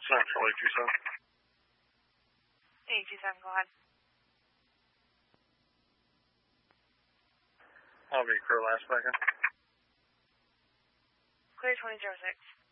Central 827. 827, go ahead. I'll be crew last second. Clear 2006.